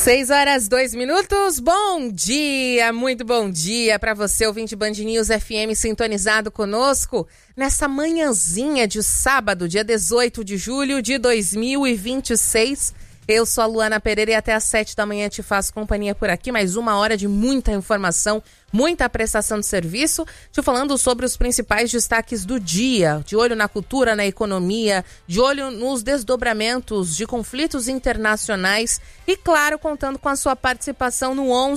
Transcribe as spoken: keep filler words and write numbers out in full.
Seis horas, dois minutos. Bom dia, muito bom dia para você, ouvinte Band News F M, sintonizado conosco nessa manhãzinha de sábado, dia dezoito de julho de dois mil e vinte e seis. Eu sou a Luana Pereira e até às sete da manhã te faço companhia por aqui. Mais uma hora de muita informação, muita prestação de serviço. Te falando sobre os principais destaques do dia. De olho na cultura, na economia, de olho nos desdobramentos de conflitos internacionais. E, claro, contando com a sua participação no onze